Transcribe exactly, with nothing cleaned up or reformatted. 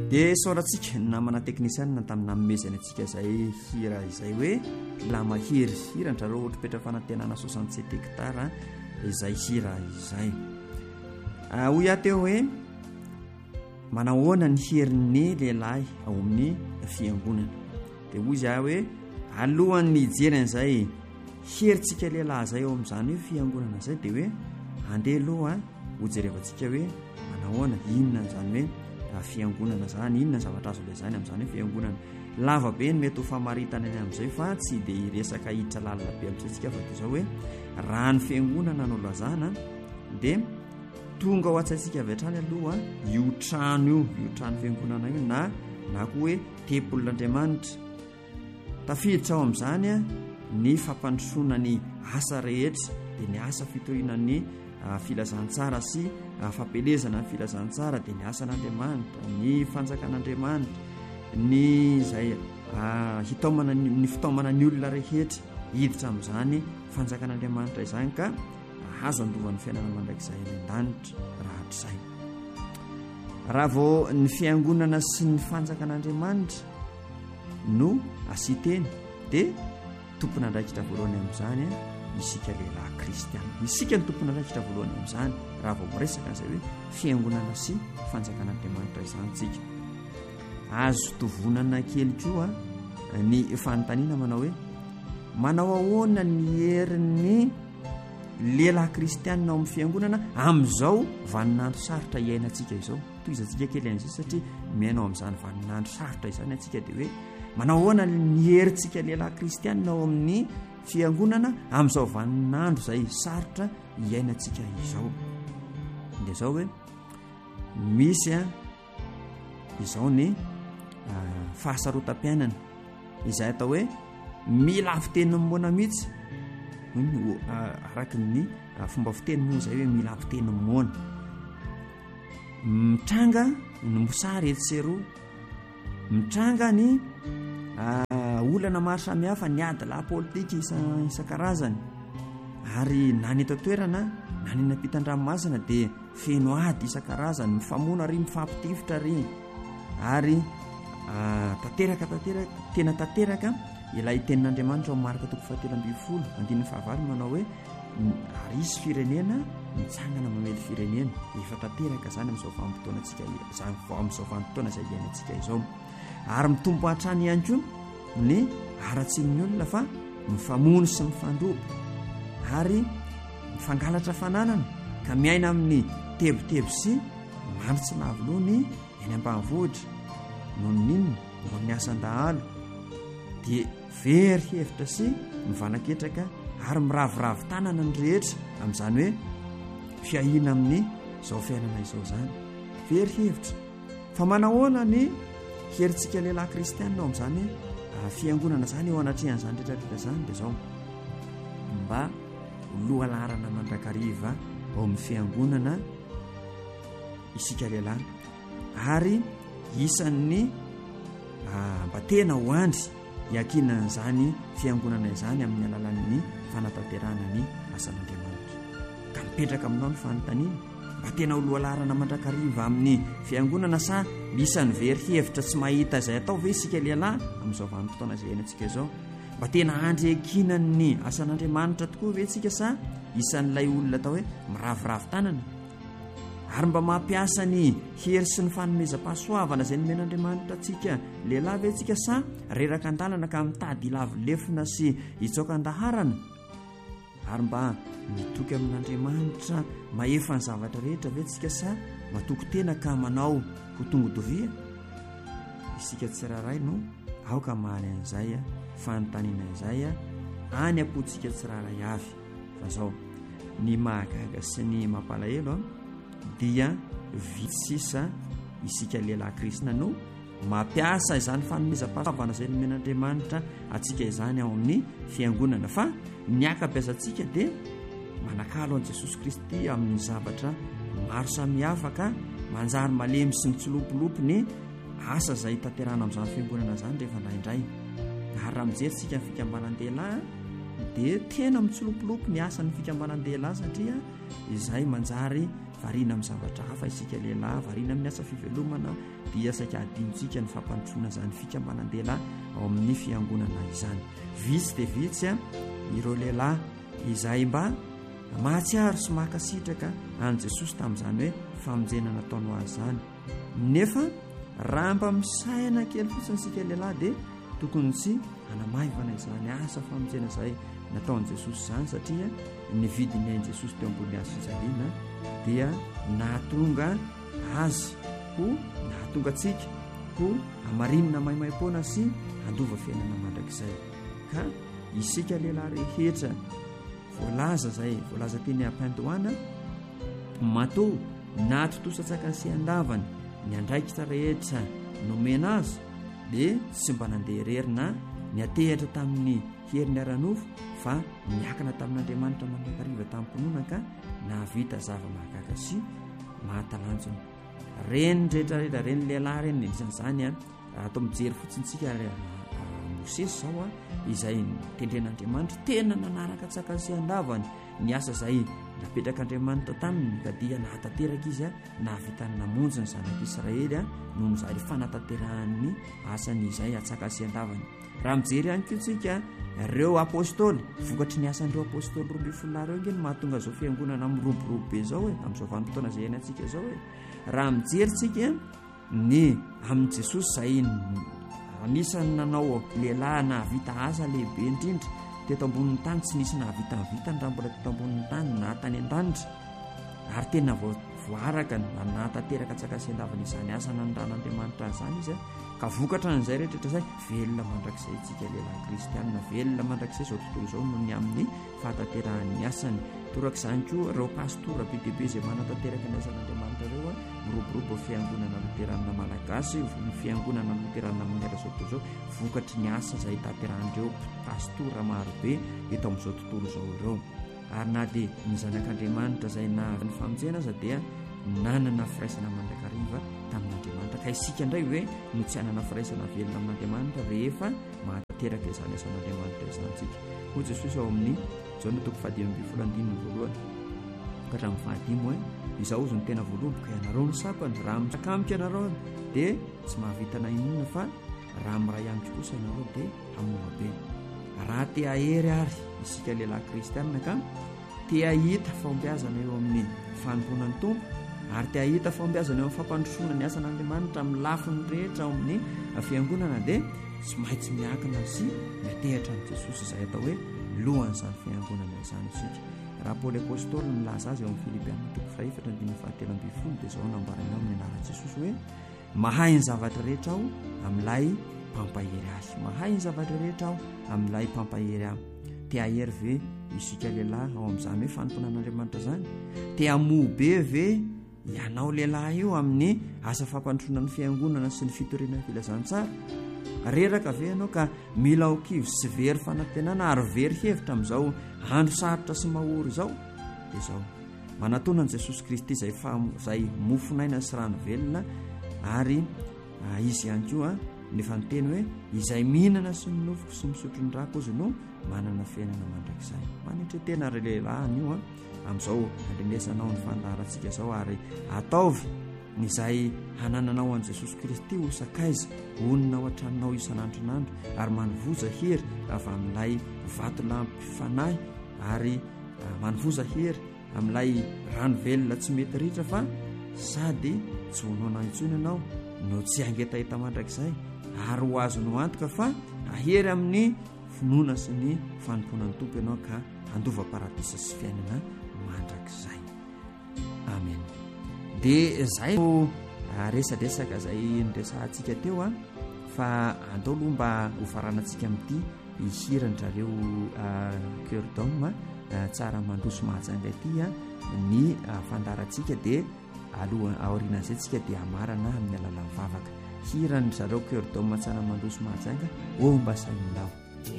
dia soratsika namana teknisianina tamin'ny namomezana antsika izay hira izay hoe lama hiry hira ndraro ohatra petra fanantenana soixante-sept hectare izay hira izay hoy aho teo hoe manahoana ny herin'ny lehilahy ao amin'ny fiangonana dia hoy izy aho hoe alohan'ny hijeran'izay herintsika lehilahy zay ao amin'izany hoe fiangonana izay dia hoe andeha aloha ho jerevantsika hoe manahoana inona zany hoe fiangonana zany inona zavatra azo lezany amin'izany hoe fiangonana lava be ny mety ho famaritana any amin'izay fa tsy dia resaka hiditra lalina be amin'izay fa dia zao hoe raha ny fiangonana no lazana dia tonga ao atsaitsika avy hatrany aloha io trano io io trano fiangonana io na na koa hoe tempolin'Andriamanitra tafiditra ao amin'izany a ny fampandrosoana ny asa rehetra dia ny asa fitorianan'ny filazantsara sy fampelezana ny filazantsara dia ny asan'Andriamanitra ny fanjakan'Andriamanitra ny zay hitaomana ny fitaomana ny olona rehetra hiditra amin'izany fanjakan'Andriamanitra izany ka azo andovan'ny fiainana mandrakizay any an-danitra rahatrizay raha vao ny fiangonana sy ny fanjakan'Andriamanitra no asiteny dia tompona andraikitra voalohany amin'izany isika lehilahy kristiana isika ny tompona andraikitra voalohany amin'izany raha vao miresaka an'izay hoe fiangonana sy fanjakan'Andriamanitra izany tsika azo tovonana kely koa ny fanontaniana manao hoe manao ahoana ny herin'ny lehilahy kristianina ao amin'ny fiangonana amin'izao vaninandro sarotra iainantsika izao toy izantsika kely an'izay satria miainao amin'izany vaninandro sarotra izany antsika dia hoe manao ahoana ny herintsika lehilahy kristianina ao amin'ny fiangonana amin'izao vaninandro izay sarotra iainantsika izao dia izao hoe misy a izao ny fahasarotam-piainana izay atao hoe mila aviteny moana mihitsy araka ny fomba fiteny moa izay hoe mila aviteny moana mitranga ny mosary etseroa mitranga ny olana maro samihafa ny adila politika isan-karazany ary na ny eto toerana na ny nampitan-dranomasina dia feno ady isan-karazany mifamoana ary mifampitifitra ary ary tanteraka tanteraka tena tanteraka ilay tenin'Andriamanitra ao marika toko fahatelo ambin'ny folo andininy fahavalo manao hoe ary isy firenena mitsangana mamely firenena efa tanteraka zany amin'izao vanim-potoana antsika zany amin'izao vanim-potoana izay iainantsika izao ary mitombo hatrany ihany koa ny ara-tsin'ny olona fa mifamono sy mifandrobo ary mifangalatra fananana ka miaina amin'ny tebotebo sy manitsy lavoloha ny eny ambanivohitra noho ninona noho ny asan-dahalo dia very hevitra sy mivanaketraka ary miravoravo tanana ny rehetra amin'izany hoe fiahina amin'ny izao fiainana izao zany very hevitra fa manahoana ny herintsika lehilahy kristianina ao amin'izany fiangonana zany eo anatrehan'izany rehetrarehetra zany dia izao mba loha larana mandrakariva ao amin'ny fiangonana isika lehilahy ary isan'ny mba tena ho andry hiankinan'izany fiangonana izany amin'ny alalan'ny fanatanterahana ny asan'Andriamanitra ka mipetraka aminao ny fanontaniana mba tena ho lohalarana mandrakariva amin'ny fiangonana sa isan'ny very hevitra tsy mahita izay atao ve isika lehilahy amin'izao vanim-potoana izay iainantsika izao mba tena andry hankinan'ny asan'Andriamanitra tokoa ve tsika sa isan'ilay olona atao hoe miravoravo tanana ary mba mampiasa ny hery sy ny fanomezam-pahasoavana izay nomen'Andriamanitra atsika lehilahy ve tsika sa reraka an-dalana ka mitady ilavolefina sy hitsoaka an-daharana ary mba mitoky amin'Andriamanitra mahefa ny zavatra rehetra ve tsika sa matoky tena ka manao ho tongodovia isika tsiraray no aoka mahaly an'izay a fanontaniana izay a any apotsika tsiraray avy fa zao ny mahagaga sy ny mampalahelo a dia vitsisa isika lehilahy kristina no mampiasa izany fanomezam-pahasoavana izay nomen'Andriamanitra atsika izany ao amin'ny fiangonana fa ny akabiazantsika dia manakalo an'i Jesosy Kristy amin'ny zavatra maro samihafa ka manjary malemy sy mitsolopolopy ny asa izay tanterana amin'izany fiangonana izany rehefa indraindray ary raha mijeryntsika ny fikambanan-dehilahy dia tena mitsolopolopy ny asan'ny fikambanan-dehilahy satria izay manjary variana amin'ny zavatra hafa isika lehilahy, variana amin'ny asa fivelomana, dia saika adinontsika ny fampandrosoana izany fikambanan-dehilahy ao amin'ny fiangonana izany. Vitsy dia vitsy a ireo lehilahy izay mba mahatsiaro sy mahakasitraka an' Jesosy tamin'izany hoe famonjena nataony ho azy zany. Nefa raha mba misaina kely fotsiny sika lehilahy dia tokony tsy hanamaivana izany asa famonjena izay nataon'i Jesosy izany, satria ny vidiny an'i Jesosy teo ambony hazon-jaliana dia nahatonga azy ho nahatonga antsika ho hamarinina maimaim-poana sy handova fiainana mandrakizay. Ka isika lehilahy rehetra voalaza izay voalaza teny am-pandohana matoa na totosatsaka sy andavana ny andraikitra rehetra nomena azy dia tsy mba nandeha irery na ny atehitra tamin'ny herin'ny aranofo fa miakana tamin'Andriamanitra manakariva tamin'ny mponina ka nahavita zava-mahagaga sy mahatalanjona. Reny rehetrarehetra reny lehilahy reny isan'izany a atao mijery fotsintsika Mosesy zao a izay tendren'Andriamanitra tena nanaraka tsaka sy andavany ny asa izay napetrak'Andriamanitra taminy ka dia nahatanteraka izy a nahavita ny namonjy ny zanak'Israely a noho izay fanatanterahany asany izay atsaka sy andavany. Raha mijery ihany koa tsika ireo apôstôly, vokatry ny asan'ireo apôstôly roa ambin'ny folo lahy ireo ngeny mahatonga izao fiangonana miroborobo be izao e amin'izao vanim-potoana izay iainantsika izao e. Raha mijery tsika ny amin'i Jesosy izay anisany nanao lehilahy nahavita asa lehibe indrindra teto ambonin'ny tany, tsy nisy nahavita ny vitany raha mbola teto ambonin'ny tany na tany an-danitra, ary tena voaraka nahatanteraka tsaka sy andavana izany asa nanondran'Andriamanitra izany izy a. Ka vokatra n'izay rehetrarehetra izay velona mandrakizay tsika lehilahy kristianina, velona mandrakizay izao tontolo izao noho ny amin'ny fahatanterahany asany. Torak'izany koa ireo pastora be dia be izay manatanteraka ny asan'Andriamanitra ireo a miroborobo fiangonana loterana malagasy, ny fiangonana loterana amin'ny era izao tontolo izao, vokatry ny asa izay tanterahan'ireo pastora marobe eto amin'izao tontolo izao ireo. Ary na dia ny zanak'Andriamanitra izay nahavy ny famonjena aza dia nanana firaisana mandrakariva tamin'Andriamanitra. Ka isika indray hoe no tsy hanana firaisana velona amin'Andriamanitra rehefa mahatanteraka izany asan'Andriamanitra izantsika. Hoy Jesosy ao amin'ny Jaona toko fahadimy ambin'ny folo andininy voalohany ka hatramin'ny fahadimy hoe izao ozy ny tena voaloboka ianareo ny sapany, raha misakamika ianareo dia tsy mahavita na inona fa raha miray amiko kosa ianareo dia hamoha be. Raha te ahery ary isika lehilahy kristianina ka te ahita fahombiazana eo amin'ny fanompoanan'ny Tompo ary te ahita fahombiazana eo amin'ny fampandrosoana ny asan'Andriamanitra amin'ny lafiny rehetra ao amin'ny fiangonana dia tsy maintsy miakina sy mitehitra amin'i Jesosy izay atao hoe lohan'izany fiangonana izany isika. Raha Paoly apôstôly milaza azy eo amin'ny Filipianina toko fahaefatra andininy fahatelo ambin'ny folo dia izao nambarany ao amin'ny anaran'i Jesosy hoe mahay ny zavatra rehetra aho amin'ilay mpampahery ahy, mahay ny zavatra rehetra aho amin'ilay mpampahery ahy. Te ahery ve isika lehilahy ao amin'izany hoe fanomponan'Andriamanitra izany? Te hamoha be ve ianao lehilahy io amin'ny asa fampandrosoana ny fiangonana sy ny fitoriana filazantsara? Reraka ve ianao ka mila ho kivy sy very fanantenana ary very hevitra amin'izao andro sarotra sy mahory izao? Dia izao manatona an'i Jesosy Kristy izay izay mofinaina sy rano velona, ary izy ihany koa nefa niteny hoe izay mihinana sy minofoko sy misotro ny rako izy no manana fiainana mandrakizay. Manitra tena lehilahy an'io a amin'izao andrenesanao ny fandaharantsika izao, ary ataovy izay hanananao an'i Jesosy Kristy ho sakaiza onina ao an-tranonao isan'andronandro, ary manovoza hery avy amin'ilay vatolampy fanahy, ary manovoza hery amin'ilay rano velona tsy mety ritra, fa sady tsy honona intsony ianao no tsy angetaheta mandrakizay, ary ho azo no antoka fa ahery amin'ny finoana sy ny fanomponan'ny Tompo ianao ka handova paradisa sy fiainana mandrakizay. Amen. Dia izay no resadresaka izay niresantsika teo a, fa andao aloha mba hofaranantsika amin'ity hihiran-drareo cœur d'homme tsara mandroso mahajanga ity a ny fandaharantsika, dia aloha aorianan'izay tsika dia hamarana amin'ny alalan'ny vavaka. Hiran-drareo cœur d'homme tsara mandroso mahajanga o mba sainao.